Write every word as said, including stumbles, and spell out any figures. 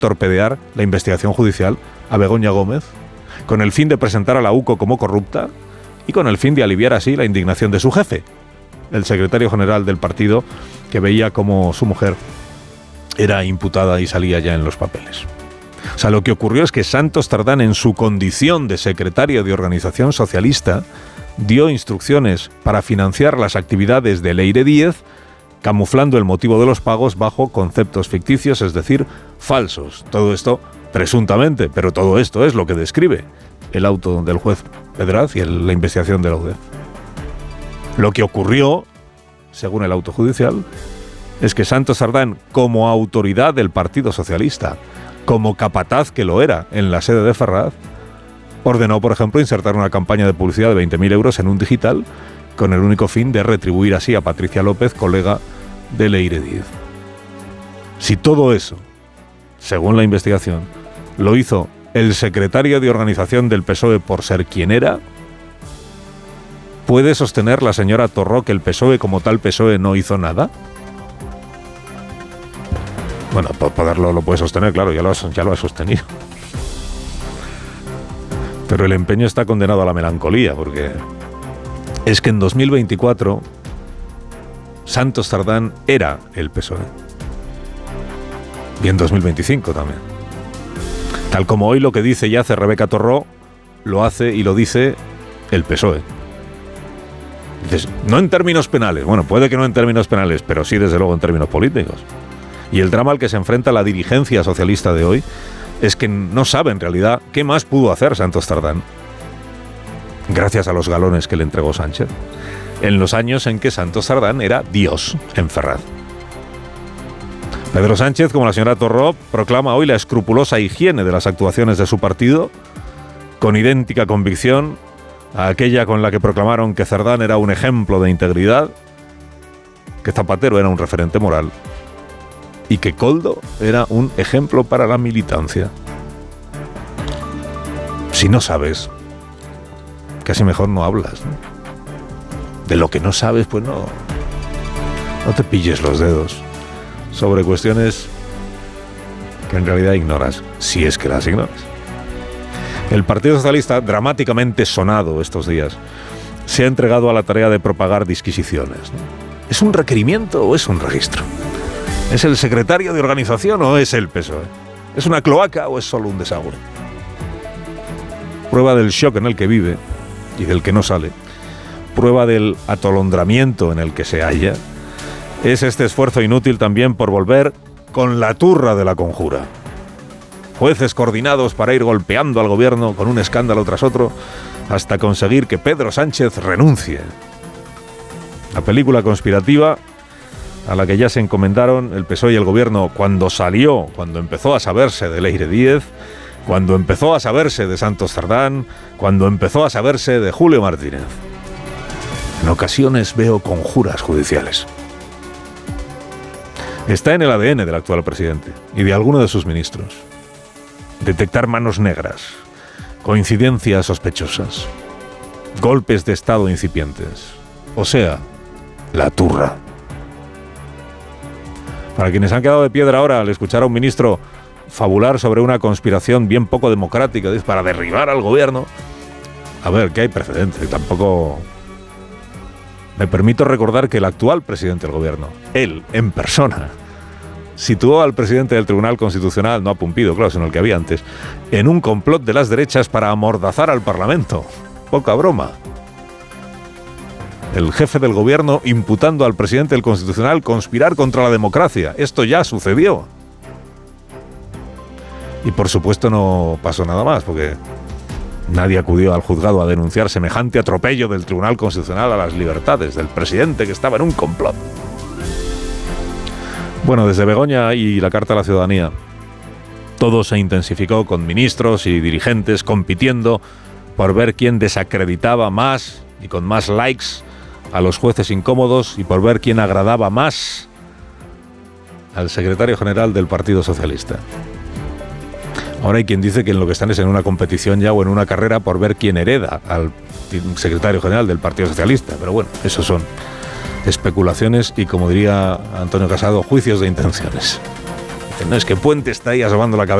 torpedear la investigación judicial a Begoña Gómez, con el fin de presentar a la U C O como corrupta y con el fin de aliviar así la indignación de su jefe, el secretario general del partido, que veía como su mujer era imputada y salía ya en los papeles. O sea, lo que ocurrió es que Santos Tardán, en su condición de secretario de organización socialista, dio instrucciones para financiar las actividades de Leire Díez, camuflando el motivo de los pagos bajo conceptos ficticios, es decir, falsos. Todo esto presuntamente, pero todo esto es lo que describe el auto del juez Pedraz y el, la investigación de la U D E. Lo que ocurrió, según el auto judicial, es que Santos Tardán, como autoridad del Partido Socialista, como capataz que lo era en la sede de Ferraz, ordenó, por ejemplo, insertar una campaña de publicidad de veinte mil euros en un digital con el único fin de retribuir así a Patricia López, colega de Leire Díez. Si todo eso, según la investigación, lo hizo el secretario de organización del P S O E por ser quien era, ¿puede sostener la señora Torró que el P S O E como tal P S O E no hizo nada? Bueno, por poderlo lo puede sostener, claro, ya lo, ya lo ha sostenido. Pero el empeño está condenado a la melancolía, porque es que en dos mil veinticuatro Santos Tardán era el P S O E. Y en dos mil veinticinco también. Tal como hoy lo que dice y hace Rebeca Torró, lo hace y lo dice el P S O E. Dices, no en términos penales. Bueno, puede que no en términos penales, pero sí desde luego en términos políticos. Y el drama al que se enfrenta la dirigencia socialista de hoy es que no sabe en realidad qué más pudo hacer Santos Tardán, gracias a los galones que le entregó Sánchez, en los años en que Santos Tardán era Dios en Ferraz. Pedro Sánchez, como la señora Torró, proclama hoy la escrupulosa higiene de las actuaciones de su partido, con idéntica convicción a aquella con la que proclamaron que Cerdán era un ejemplo de integridad, que Zapatero era un referente moral y que Koldo era un ejemplo para la militancia. Si no sabes, casi mejor no hablas, ¿no? De lo que no sabes, pues no, no te pilles los dedos sobre cuestiones que en realidad ignoras, si es que las ignoras. El Partido Socialista, dramáticamente sonado estos días, se ha entregado a la tarea de propagar disquisiciones, ¿no? ¿Es un requerimiento o es un registro? ¿Es el secretario de organización o es el P S O E? ¿Es una cloaca o es solo un desagüe? Prueba del shock en el que vive y del que no sale, prueba del atolondramiento en el que se halla, es este esfuerzo inútil también por volver con la turra de la conjura. Jueces coordinados para ir golpeando al gobierno con un escándalo tras otro hasta conseguir que Pedro Sánchez renuncie. La película conspirativa a la que ya se encomendaron el P S O E y el gobierno cuando salió, cuando empezó a saberse de Leire Díez, cuando empezó a saberse de Santos Tardán, cuando empezó a saberse de Julio Martínez. En ocasiones veo conjuras judiciales. Está en el A D N del actual presidente y de alguno de sus ministros detectar manos negras, coincidencias sospechosas, golpes de estado incipientes, o sea, la turra. Para quienes han quedado de piedra ahora al escuchar a un ministro fabular sobre una conspiración bien poco democrática para derribar al gobierno, a ver, que hay precedentes. Tampoco me permito recordar que el actual presidente del gobierno, él en persona, situó al presidente del Tribunal Constitucional, no a Pumpido, claro, sino el que había antes, en un complot de las derechas para amordazar al Parlamento. Poca broma. El jefe del gobierno imputando al presidente del Constitucional conspirar contra la democracia. Esto ya sucedió. Y por supuesto no pasó nada más, porque nadie acudió al juzgado a denunciar semejante atropello del Tribunal Constitucional a las libertades del presidente que estaba en un complot. Bueno, desde Begoña y la Carta a la Ciudadanía, todo se intensificó con ministros y dirigentes compitiendo por ver quién desacreditaba más y con más likes a los jueces incómodos y por ver quién agradaba más al secretario general del Partido Socialista. Ahora hay quien dice que en lo que están es en una competición ya o en una carrera por ver quién hereda al secretario general del Partido Socialista. Pero bueno, eso son especulaciones y, como diría Antonio Casado, juicios de intenciones. No, es que Puente está ahí asomando la cabeza.